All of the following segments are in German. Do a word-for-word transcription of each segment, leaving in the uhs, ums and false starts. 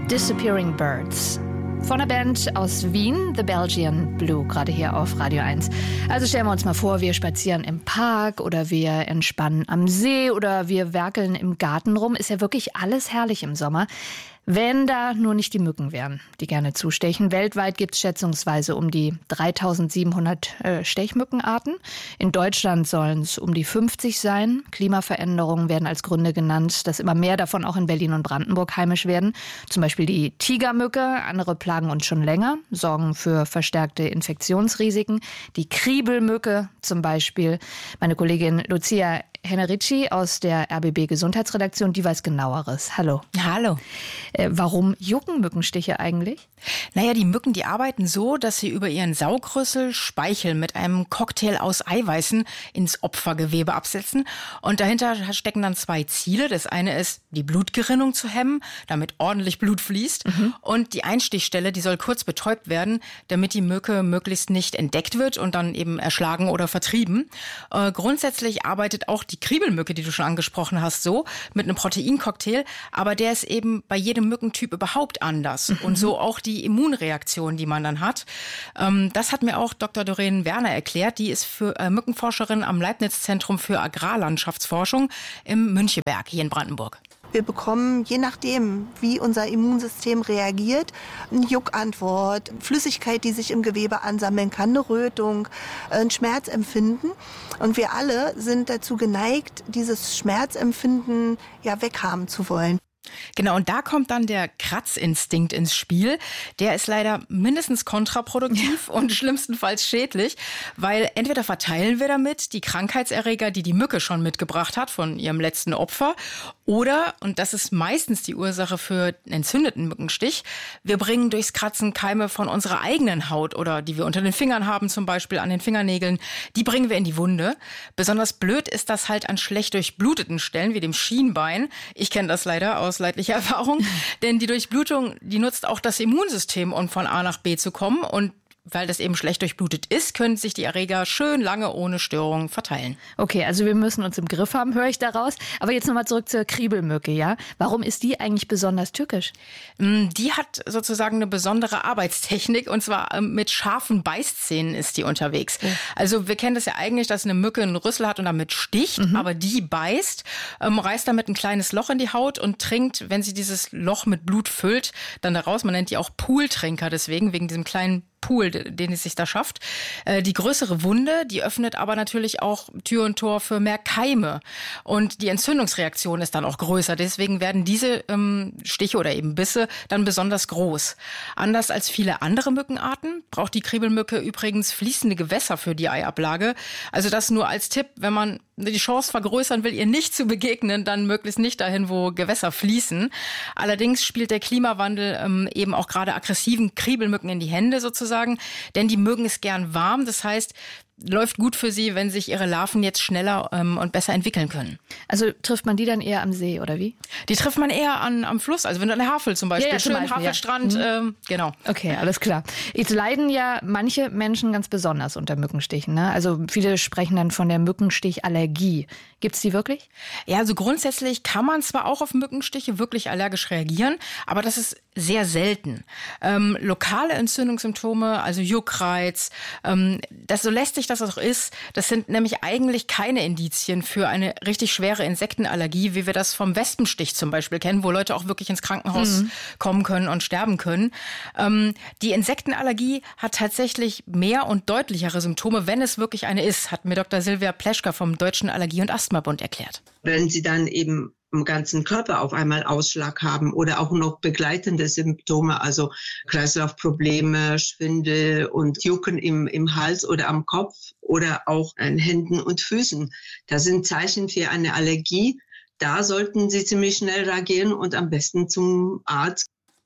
Disappearing Birds. Von der Band aus Wien, The Belgian Blue, gerade hier auf Radio eins. Also stellen wir uns mal vor, wir spazieren im Park oder wir entspannen am See oder wir werkeln im Garten rum. Ist ja wirklich alles herrlich im Sommer. Wenn da nur nicht die Mücken wären, die gerne zustechen. Weltweit gibt es schätzungsweise um die dreitausendsiebenhundert äh, Stechmückenarten. In Deutschland sollen es um die fünfzig sein. Klimaveränderungen werden als Gründe genannt, dass immer mehr davon auch in Berlin und Brandenburg heimisch werden. Zum Beispiel die Tigermücke, andere plagen uns schon länger, sorgen für verstärkte Infektionsrisiken. Die Kriebelmücke zum Beispiel. Meine Kollegin Lucia Henerici aus der R B B Gesundheitsredaktion, die weiß Genaueres. Hallo. Hallo. Äh, warum jucken Mückenstiche eigentlich? Naja, die Mücken, die arbeiten so, dass sie über ihren Saugrüssel Speichel mit einem Cocktail aus Eiweißen ins Opfergewebe absetzen. Und dahinter stecken dann zwei Ziele. Das eine ist, die Blutgerinnung zu hemmen, damit ordentlich Blut fließt. Mhm. Und die Einstichstelle, die soll kurz betäubt werden, damit die Mücke möglichst nicht entdeckt wird und dann eben erschlagen oder vertrieben. Äh, grundsätzlich arbeitet auch die Kriebelmücke, die du schon angesprochen hast, so mit einem Proteincocktail. Aber der ist eben bei jedem Mückentyp überhaupt anders. Mhm. Und so auch die Immunreaktion, die man dann hat. Ähm, das hat mir auch Doktor Doreen Werner erklärt. Die ist für äh, Mückenforscherin am Leibniz-Zentrum für Agrarlandschaftsforschung im Müncheberg hier in Brandenburg. Wir bekommen, je nachdem, wie unser Immunsystem reagiert, eine Juckantwort, Flüssigkeit, die sich im Gewebe ansammeln kann, eine Rötung, ein Schmerzempfinden. Und wir alle sind dazu geneigt, dieses Schmerzempfinden ja weghaben zu wollen. Genau, und da kommt dann der Kratzinstinkt ins Spiel. Der ist leider mindestens kontraproduktiv ja. und schlimmstenfalls schädlich, weil entweder verteilen wir damit die Krankheitserreger, die die Mücke schon mitgebracht hat von ihrem letzten Opfer, oder, und das ist meistens die Ursache für einen entzündeten Mückenstich, wir bringen durchs Kratzen Keime von unserer eigenen Haut oder die wir unter den Fingern haben, zum Beispiel an den Fingernägeln, die bringen wir in die Wunde. Besonders blöd ist das halt an schlecht durchbluteten Stellen wie dem Schienbein. Ich kenne das leider aus leidlicher Erfahrung, denn die Durchblutung, die nutzt auch das Immunsystem, um von A nach B zu kommen, und weil das eben schlecht durchblutet ist, können sich die Erreger schön lange ohne Störung verteilen. Okay, also wir müssen uns im Griff haben, höre ich daraus. Aber jetzt nochmal zurück zur Kriebelmücke, ja? Warum ist die eigentlich besonders tückisch? Die hat sozusagen eine besondere Arbeitstechnik, und zwar mit scharfen Beißzähnen ist die unterwegs. Ja. Also wir kennen das ja eigentlich, dass eine Mücke einen Rüssel hat und damit sticht, mhm. aber die beißt, ähm, reißt damit ein kleines Loch in die Haut und trinkt, wenn sie dieses Loch mit Blut füllt, dann daraus. Man nennt die auch Pooltrinker deswegen, wegen diesem kleinen Pool, den es sich da schafft. Die größere Wunde, die öffnet aber natürlich auch Tür und Tor für mehr Keime. Und die Entzündungsreaktion ist dann auch größer. Deswegen werden diese ähm, Stiche oder eben Bisse dann besonders groß. Anders als viele andere Mückenarten braucht die Kriebelmücke übrigens fließende Gewässer für die Eiablage. Also das nur als Tipp, wenn man die Chance vergrößern will, ihr nicht zu begegnen, dann möglichst nicht dahin, wo Gewässer fließen. Allerdings spielt der Klimawandel ähm, eben auch gerade aggressiven Kriebelmücken in die Hände sozusagen, denn die mögen es gern warm. Das heißt, läuft gut für sie, wenn sich ihre Larven jetzt schneller ähm, und besser entwickeln können. Also trifft man die dann eher am See, oder wie? Die trifft man eher an, am Fluss, also wenn du an der Havel zum Beispiel, ja, ja, schön Beispiel, Havelstrand, ja. ähm, genau. Okay, alles klar. Jetzt leiden ja manche Menschen ganz besonders unter Mückenstichen, ne? Also viele sprechen dann von der Mückenstichallergie. Gibt's die wirklich? Ja, also grundsätzlich kann man zwar auch auf Mückenstiche wirklich allergisch reagieren, aber das ist sehr selten. Ähm, lokale Entzündungssymptome, also Juckreiz, ähm, das so lästig das auch ist, das sind nämlich eigentlich keine Indizien für eine richtig schwere Insektenallergie, wie wir das vom Wespenstich zum Beispiel kennen, wo Leute auch wirklich ins Krankenhaus mhm. kommen können und sterben können. Ähm, die Insektenallergie hat tatsächlich mehr und deutlichere Symptome, wenn es wirklich eine ist, hat mir Doktor Silvia Pleschka vom Deutschen Allergie- und Asthmabund erklärt. Wenn sie dann eben im ganzen Körper auf einmal Ausschlag haben oder auch noch begleitende Symptome, also Kreislaufprobleme, Schwindel und Jucken im, im Hals oder am Kopf oder auch an Händen und Füßen. Das sind Zeichen für eine Allergie. Da sollten Sie ziemlich schnell reagieren und am besten zum Arzt.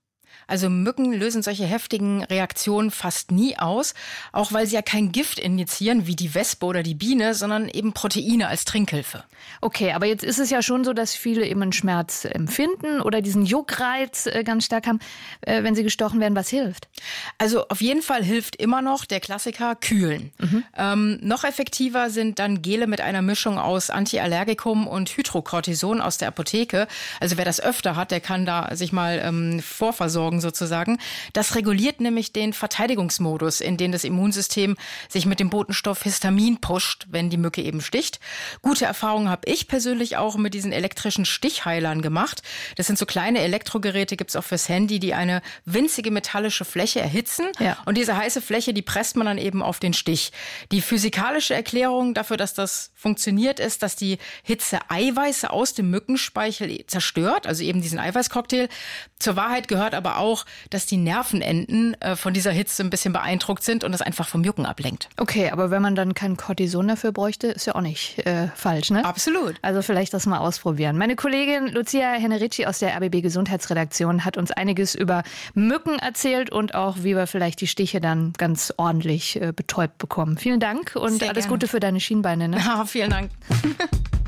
Also Mücken lösen solche heftigen Reaktionen fast nie aus, auch weil sie ja kein Gift injizieren wie die Wespe oder die Biene, sondern eben Proteine als Trinkhilfe. Okay, aber jetzt ist es ja schon so, dass viele eben einen Schmerz empfinden oder diesen Juckreiz ganz stark haben, wenn sie gestochen werden. Was hilft? Also auf jeden Fall hilft immer noch der Klassiker Kühlen. Mhm. Ähm, noch effektiver sind dann Gele mit einer Mischung aus Antiallergikum und Hydrocortison aus der Apotheke. Also wer das öfter hat, der kann da sich mal ähm, vorversorgen sozusagen. Das reguliert nämlich den Verteidigungsmodus, in den das Immunsystem sich mit dem Botenstoff Histamin pusht, wenn die Mücke eben sticht. Gute Erfahrungen habe ich persönlich auch mit diesen elektrischen Stichheilern gemacht. Das sind so kleine Elektrogeräte, gibt's auch fürs Handy, die eine winzige metallische Fläche erhitzen. Ja. Und diese heiße Fläche, die presst man dann eben auf den Stich. Die physikalische Erklärung dafür, dass das funktioniert, ist, dass die Hitze Eiweiße aus dem Mückenspeichel zerstört, also eben diesen Eiweißcocktail. Zur Wahrheit gehört aber auch, dass die Nervenenden äh, von dieser Hitze ein bisschen beeindruckt sind und das einfach vom Jucken ablenkt. Okay, aber wenn man dann kein Cortison dafür bräuchte, ist ja auch nicht äh, falsch, ne? Absolut. Also vielleicht das mal ausprobieren. Meine Kollegin Lucia Henerici aus der R B B Gesundheitsredaktion hat uns einiges über Mücken erzählt und auch, wie wir vielleicht die Stiche dann ganz ordentlich äh, betäubt bekommen. Vielen Dank und Sehr alles gerne. Gute für deine Schienbeine. Ne? Ja, vielen Dank.